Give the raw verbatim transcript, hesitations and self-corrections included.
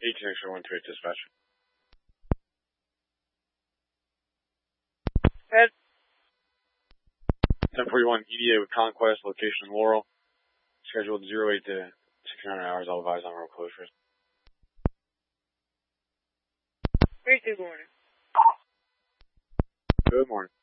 eight connection one two eight dispatch. Head. ten forty-one E D A with Conquest, location Laurel. Scheduled zero eight to sixteen hundred hours. I'll advise on road closures. three two, good morning. Good morning.